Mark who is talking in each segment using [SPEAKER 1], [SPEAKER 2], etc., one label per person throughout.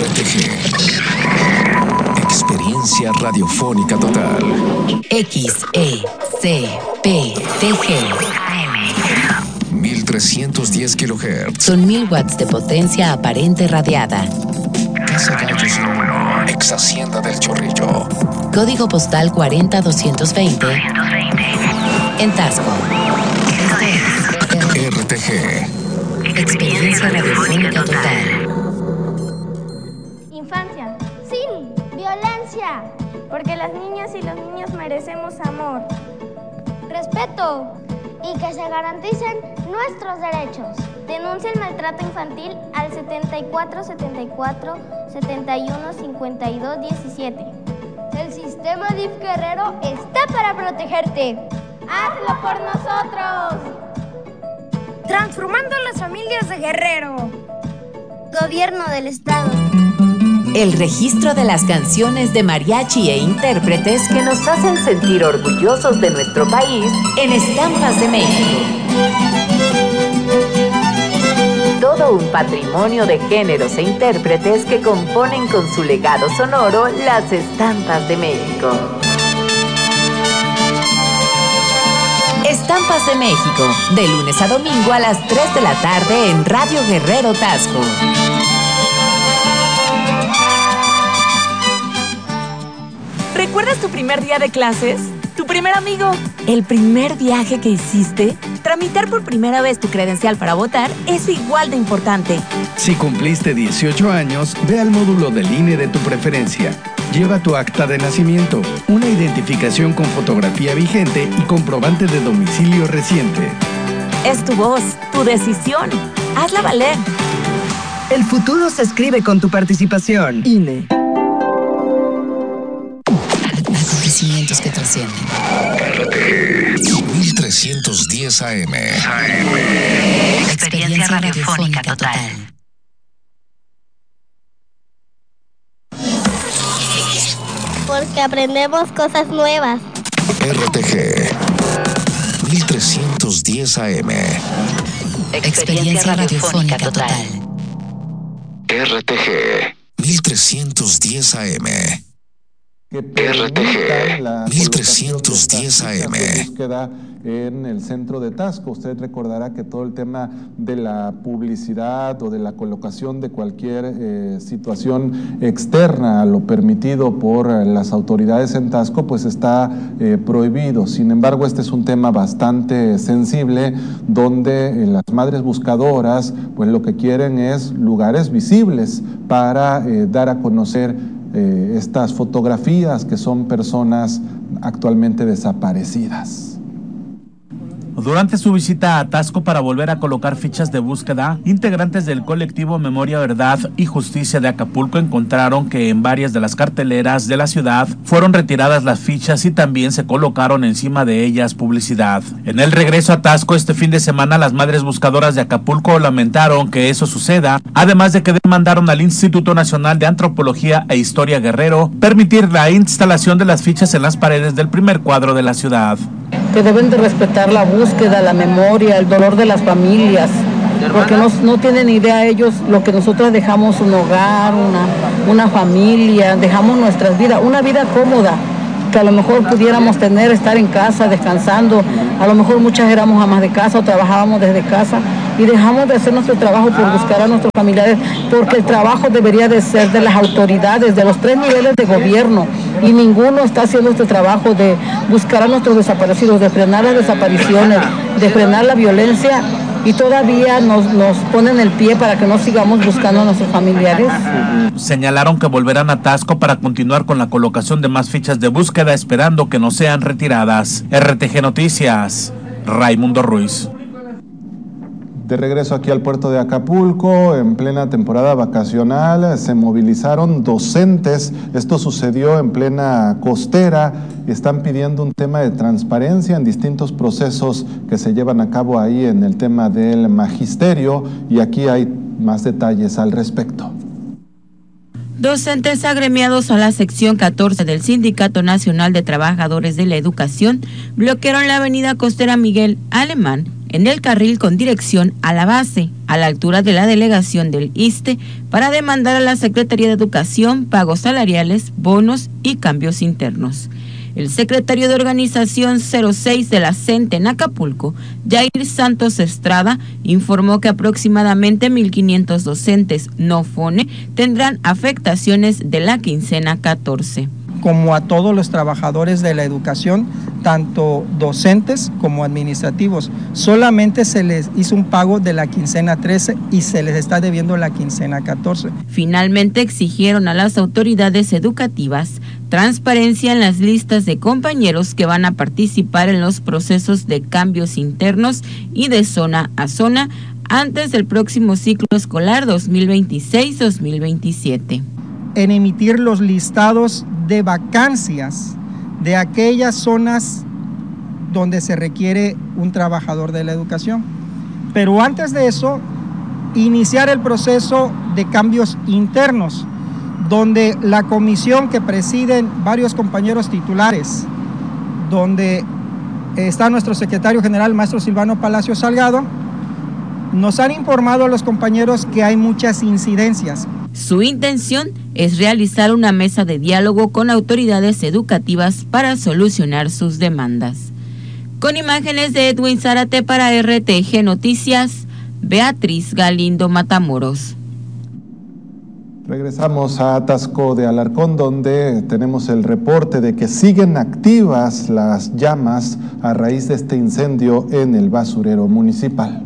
[SPEAKER 1] RTG. Experiencia radiofónica total.
[SPEAKER 2] XECPTG.
[SPEAKER 1] 1310 kHz.
[SPEAKER 2] Son 1000 watts de potencia aparente radiada.
[SPEAKER 1] Casa Gallos en ex Hacienda del Chorrillo.
[SPEAKER 2] Código postal 40220. En Tasco.
[SPEAKER 1] RTG.
[SPEAKER 2] Experiencia radiofónica total.
[SPEAKER 3] Infancia, sin violencia, porque las niñas y los niños merecemos amor, respeto y que se garanticen nuestros derechos. Denuncia el maltrato infantil al 7474 71 52 17. El sistema DIF Guerrero está para protegerte. ¡Hazlo por nosotros! Transformando las familias de Guerrero. Gobierno del Estado.
[SPEAKER 2] El registro de las canciones de mariachi e intérpretes que nos hacen sentir orgullosos de nuestro país en Estampas de México. Todo un patrimonio de géneros e intérpretes que componen con su legado sonoro las Estampas de México. Estampas de México, de lunes a domingo a las 3 de la tarde en Radio Guerrero Tasco.
[SPEAKER 4] ¿Recuerdas tu primer día de clases? ¿Tu primer amigo? ¿El primer viaje que hiciste? Tramitar por primera vez tu credencial para votar es igual de importante.
[SPEAKER 5] Si cumpliste 18 años, ve al módulo del INE de tu preferencia. Lleva tu acta de nacimiento, una identificación con fotografía vigente y comprobante de domicilio reciente.
[SPEAKER 4] Es tu voz, tu decisión. Hazla valer.
[SPEAKER 6] El futuro se escribe con tu participación. INE.
[SPEAKER 2] Acontecimientos que trascienden.
[SPEAKER 1] RTG 1310 AM.
[SPEAKER 2] Experiencia radiofónica total.
[SPEAKER 3] Porque aprendemos cosas nuevas.
[SPEAKER 1] RTG 1310 AM.
[SPEAKER 2] Experiencia radiofónica total.
[SPEAKER 1] RTG 1310 AM. RTG 1310 AM.
[SPEAKER 7] Búsqueda en el centro de Tasco. Usted recordará que todo el tema de la publicidad o de la colocación de cualquier situación externa a lo permitido por las autoridades en Tasco, pues está prohibido. Sin embargo, este es un tema bastante sensible, donde las madres buscadoras, pues lo que quieren es lugares visibles para dar a conocer estas fotografías que son personas actualmente desaparecidas.
[SPEAKER 8] Durante su visita a Tasco para volver a colocar fichas de búsqueda, integrantes del colectivo Memoria, Verdad y Justicia de Acapulco encontraron que en varias de las carteleras de la ciudad fueron retiradas las fichas y también se colocaron encima de ellas publicidad. En el regreso a Tasco este fin de semana, las madres buscadoras de Acapulco lamentaron que eso suceda, además de que demandaron al Instituto Nacional de Antropología e Historia Guerrero permitir la instalación de las fichas en las paredes del primer cuadro de la ciudad.
[SPEAKER 9] Que deben de respetar la búsqueda, la memoria, el dolor de las familias, porque no tienen idea ellos lo que nosotros dejamos, un hogar, una familia, dejamos nuestras vidas, una vida cómoda, que a lo mejor pudiéramos tener, estar en casa, descansando, a lo mejor muchas éramos amas de casa o trabajábamos desde casa y dejamos de hacer nuestro trabajo por buscar a nuestros familiares, porque el trabajo debería de ser de las autoridades, de los 3 niveles de gobierno, y ninguno está haciendo este trabajo de buscar a nuestros desaparecidos, de frenar las desapariciones, de frenar la violencia, y todavía nos ponen el pie para que no sigamos buscando a nuestros familiares.
[SPEAKER 8] Señalaron que volverán a Tasco para continuar con la colocación de más fichas de búsqueda, esperando que no sean retiradas. RTG Noticias, Raimundo Ruiz.
[SPEAKER 7] De regreso aquí al puerto de Acapulco, en plena temporada vacacional, se movilizaron docentes. Esto sucedió en plena costera. Están pidiendo un tema de transparencia en distintos procesos que se llevan a cabo ahí en el tema del magisterio, y aquí hay más detalles al respecto.
[SPEAKER 10] Docentes agremiados a la sección 14 del Sindicato Nacional de Trabajadores de la Educación bloquearon la avenida costera Miguel Alemán en el carril con dirección a la base, a la altura de la delegación del ISSSTE, para demandar a la Secretaría de Educación pagos salariales, bonos y cambios internos. El secretario de Organización 06 de la CENTE en Acapulco, Jair Santos Estrada, informó que aproximadamente 1,500 docentes no FONE tendrán afectaciones de la quincena 14.
[SPEAKER 11] Como a todos los trabajadores de la educación, tanto docentes como administrativos, solamente se les hizo un pago de la quincena 13 y se les está debiendo la quincena 14.
[SPEAKER 10] Finalmente exigieron a las autoridades educativas transparencia en las listas de compañeros que van a participar en los procesos de cambios internos y de zona a zona antes del próximo ciclo escolar 2026-2027.
[SPEAKER 11] En emitir los listados de vacancias de aquellas zonas donde se requiere un trabajador de la educación. Pero antes de eso, iniciar el proceso de cambios internos, donde la comisión que presiden varios compañeros titulares, donde está nuestro secretario general, maestro Silvano Palacio Salgado, nos han informado a los compañeros que hay muchas incidencias.
[SPEAKER 10] Su intención es realizar una mesa de diálogo con autoridades educativas para solucionar sus demandas. Con imágenes de Edwin Zárate para RTG Noticias, Beatriz Galindo Matamoros.
[SPEAKER 7] Regresamos a Taxco de Alarcón, donde tenemos el reporte de que siguen activas las llamas a raíz de este incendio en el basurero municipal.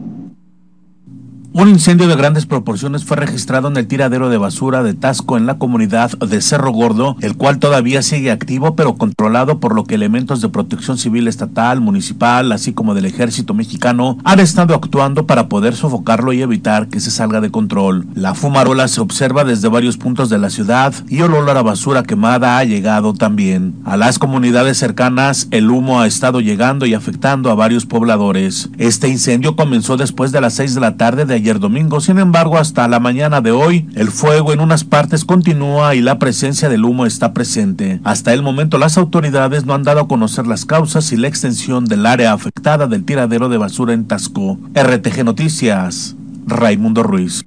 [SPEAKER 8] Un incendio de grandes proporciones fue registrado en el tiradero de basura de Taxco en la comunidad de Cerro Gordo, el cual todavía sigue activo pero controlado, por lo que elementos de protección civil estatal, municipal, así como del ejército mexicano han estado actuando para poder sofocarlo y evitar que se salga de control. La fumarola se observa desde varios puntos de la ciudad y el olor a basura quemada ha llegado también. A las comunidades cercanas el humo ha estado llegando y afectando a varios pobladores. Este incendio comenzó después de las 6 de la tarde de ayer domingo, sin embargo hasta la mañana de hoy el fuego en unas partes continúa y la presencia del humo está presente. Hasta el momento las autoridades no han dado a conocer las causas y la extensión del área afectada del tiradero de basura en Taxco. RTG Noticias, Raimundo Ruiz.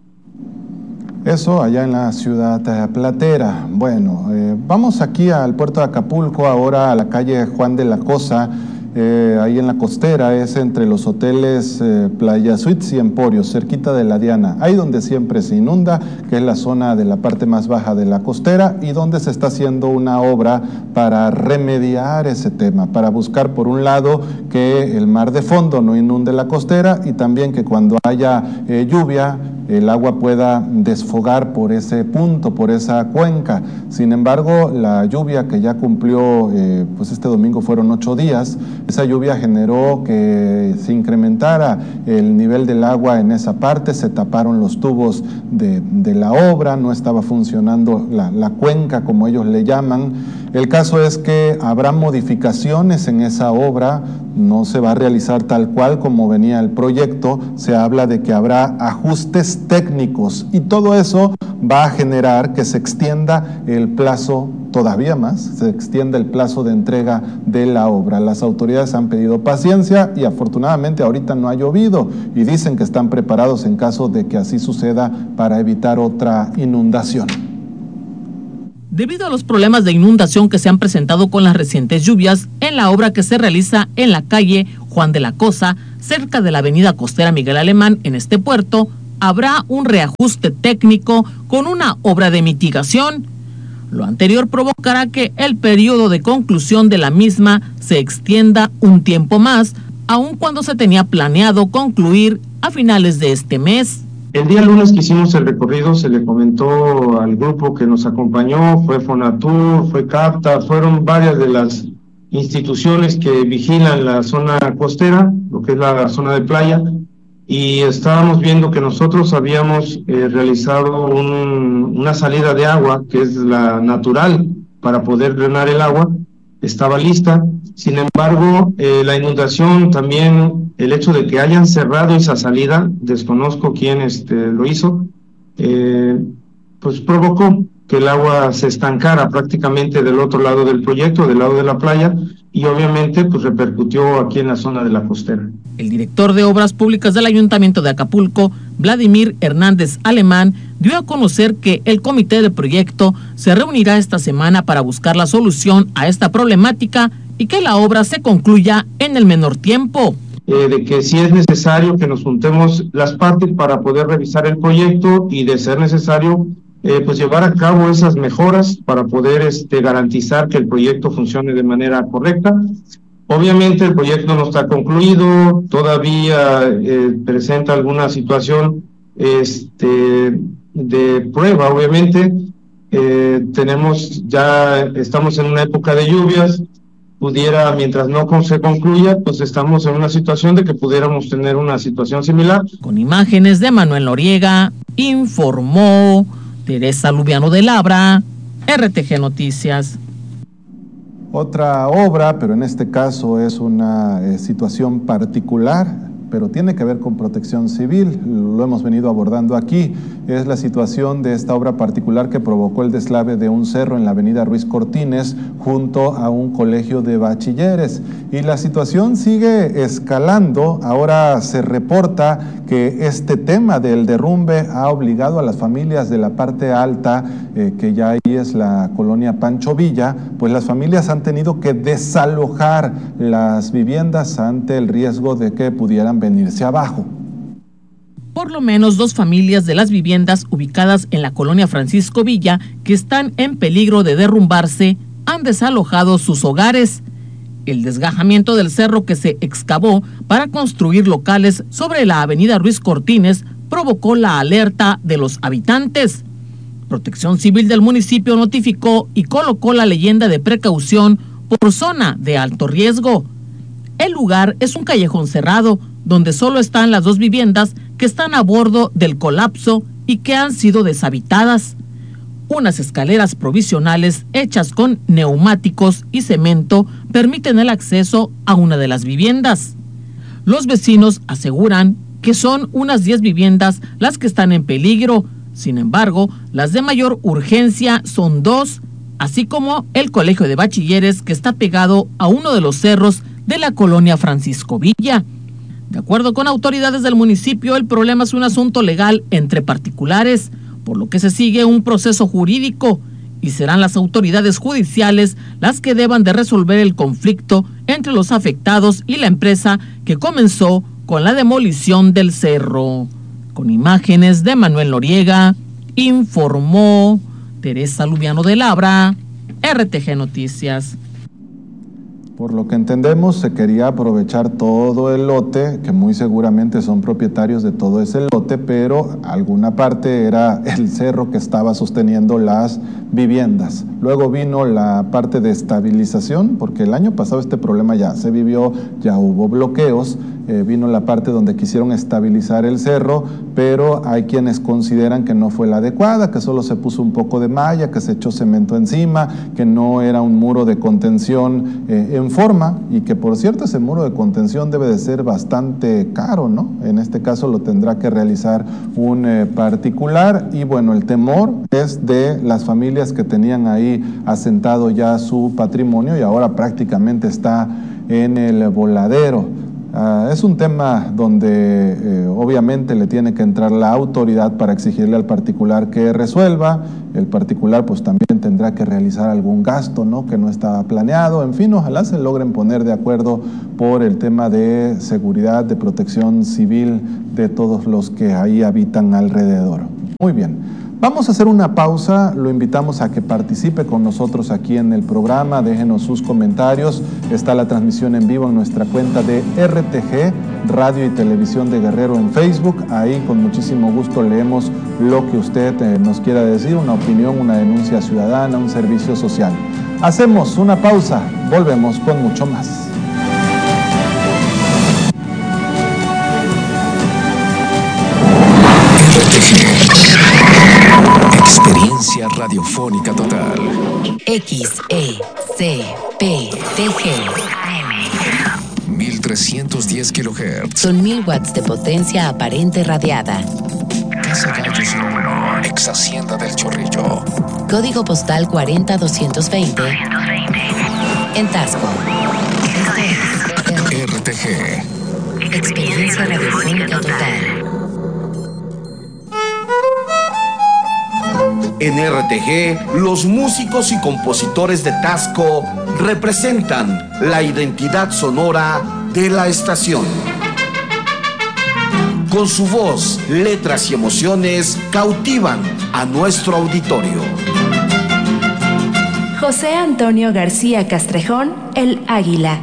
[SPEAKER 7] Eso allá en la ciudad platera. Bueno, vamos aquí al puerto de Acapulco, ahora a la calle Juan de la Cosa. Ahí en la costera, es entre los hoteles Playa Suites y Emporios, cerquita de la Diana, ahí donde siempre se inunda, que es la zona de la parte más baja de la costera y donde se está haciendo una obra para remediar ese tema, para buscar por un lado que el mar de fondo no inunde la costera y también que cuando haya lluvia el agua pueda desfogar por ese punto, por esa cuenca. Sin embargo, la lluvia que ya cumplió, pues este domingo fueron 8 días, esa lluvia generó que se incrementara el nivel del agua en esa parte, se taparon los tubos de la obra, no estaba funcionando la cuenca como ellos le llaman. El caso es que habrá modificaciones en esa obra, no se va a realizar tal cual como venía el proyecto, se habla de que habrá ajustes técnicos y todo eso va a generar que se extienda el plazo todavía más, se extienda el plazo de entrega de la obra. Las autoridades han pedido paciencia y afortunadamente ahorita no ha llovido y dicen que están preparados en caso de que así suceda para evitar otra inundación.
[SPEAKER 12] Debido a los problemas de inundación que se han presentado con las recientes lluvias en la obra que se realiza en la calle Juan de la Cosa, cerca de la avenida costera Miguel Alemán en este puerto, habrá un reajuste técnico con una obra de mitigación. Lo anterior provocará que el periodo de conclusión de la misma se extienda un tiempo más, aun cuando se tenía planeado concluir a finales de este mes.
[SPEAKER 13] El día lunes que hicimos el recorrido se le comentó al grupo que nos acompañó, fue Fonatur, fue CAPTA, fueron varias de las instituciones que vigilan la zona costera, lo que es la zona de playa, y estábamos viendo que nosotros habíamos realizado una salida de agua, que es la natural para poder drenar el agua, estaba lista. Sin embargo, la inundación también, el hecho de que hayan cerrado esa salida, desconozco quién lo hizo, pues provocó que el agua se estancara prácticamente del otro lado del proyecto, del lado de la playa, y obviamente pues repercutió aquí en la zona de la costera.
[SPEAKER 12] El director de Obras Públicas del Ayuntamiento de Acapulco, Vladimir Hernández Alemán, dio a conocer que el comité de proyecto se reunirá esta semana para buscar la solución a esta problemática y que la obra se concluya en el menor tiempo.
[SPEAKER 13] De que si es necesario que nos juntemos las partes para poder revisar el proyecto y de ser necesario pues llevar a cabo esas mejoras para poder garantizar que el proyecto funcione de manera correcta. Obviamente el proyecto no está concluido, todavía presenta alguna situación de prueba, obviamente. Estamos en una época de lluvias, mientras no se concluya, pues estamos en una situación de que pudiéramos tener una situación similar.
[SPEAKER 12] Con imágenes de Manuel Noriega, informó Teresa Lubiano de Labra, RTG Noticias.
[SPEAKER 7] Otra obra, pero en este caso es una situación particular, pero tiene que ver con protección civil, lo hemos venido abordando aquí, es la situación de esta obra particular que provocó el deslave de un cerro en la avenida Ruiz Cortines junto a un colegio de bachilleres, y la situación sigue escalando. Ahora se reporta que este tema del derrumbe ha obligado a las familias de la parte alta, que ya ahí es la colonia Pancho Villa, pues las familias han tenido que desalojar las viviendas ante el riesgo de que pudieran venirse abajo.
[SPEAKER 12] Por lo menos 2 familias de las viviendas ubicadas en la colonia Francisco Villa, que están en peligro de derrumbarse, han desalojado sus hogares. El desgajamiento del cerro que se excavó para construir locales sobre la avenida Ruiz Cortines provocó la alerta de los habitantes. Protección Civil del municipio notificó y colocó la leyenda de precaución por zona de alto riesgo. El lugar es un callejón cerrado, donde solo están las 2 viviendas que están a bordo del colapso y que han sido deshabitadas. Unas escaleras provisionales hechas con neumáticos y cemento permiten el acceso a una de las viviendas. Los vecinos aseguran que son unas 10 viviendas las que están en peligro. Sin embargo, las de mayor urgencia son 2, así como el colegio de bachilleres que está pegado a uno de los cerros de la colonia Francisco Villa. De acuerdo con autoridades del municipio, el problema es un asunto legal entre particulares, por lo que se sigue un proceso jurídico y serán las autoridades judiciales las que deban de resolver el conflicto entre los afectados y la empresa que comenzó con la demolición del cerro. Con imágenes de Manuel Noriega, informó Teresa Lubiano de Labra, RTG Noticias.
[SPEAKER 7] Por lo que entendemos, se quería aprovechar todo el lote, que muy seguramente son propietarios de todo ese lote, pero alguna parte era el cerro que estaba sosteniendo las viviendas. Luego vino la parte de estabilización, porque el año pasado este problema ya se vivió, ya hubo bloqueos, vino la parte donde quisieron estabilizar el cerro, pero hay quienes consideran que no fue la adecuada, que solo se puso un poco de malla, que se echó cemento encima, que no era un muro de contención en forma, y que por cierto ese muro de contención debe de ser bastante caro, ¿no? En este caso lo tendrá que realizar un particular, y bueno, el temor es de las familias que tenían ahí asentado ya su patrimonio y ahora prácticamente está en el voladero. Es un tema donde obviamente le tiene que entrar la autoridad para exigirle al particular que resuelva. El particular pues también tendrá que realizar algún gasto, ¿no?, que no estaba planeado. En fin, ojalá se logren poner de acuerdo por el tema de seguridad, de protección civil de todos los que ahí habitan alrededor. Muy bien. Vamos a hacer una pausa, lo invitamos a que participe con nosotros aquí en el programa, déjenos sus comentarios, está la transmisión en vivo en nuestra cuenta de RTG, Radio y Televisión de Guerrero en Facebook, ahí con muchísimo gusto leemos lo que usted nos quiera decir, una opinión, una denuncia ciudadana, un servicio social. Hacemos una pausa, volvemos con mucho más.
[SPEAKER 1] Experiencia radiofónica total.
[SPEAKER 2] XECPTG.
[SPEAKER 1] 1310 kHz.
[SPEAKER 2] Son 1000 watts de potencia aparente radiada.
[SPEAKER 1] Casa Gallos número 1. Ex Hacienda del Chorrillo.
[SPEAKER 2] Código postal 40220. En Tasco.
[SPEAKER 1] RTG.
[SPEAKER 2] Experiencia radiofónica total.
[SPEAKER 14] En RTG, los músicos y compositores de Taxco representan la identidad sonora de la estación. Con su voz, letras y emociones cautivan a nuestro auditorio.
[SPEAKER 15] José Antonio García Castrejón, el Águila.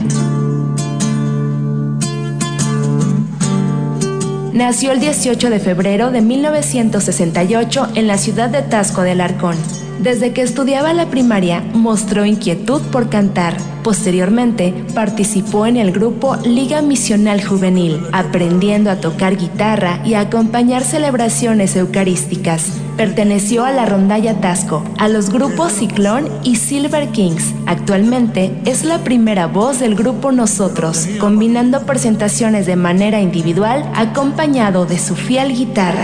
[SPEAKER 15] Nació el 18 de febrero de 1968 en la ciudad de Taxco de Alarcón. Desde que estudiaba la primaria, mostró inquietud por cantar. Posteriormente, participó en el grupo Liga Misional Juvenil, aprendiendo a tocar guitarra y a acompañar celebraciones eucarísticas. Perteneció a la Rondalla Taxco, a los grupos Ciclón y Silver Kings. Actualmente es la primera voz del grupo Nosotros, combinando presentaciones de manera individual acompañado de su fiel guitarra.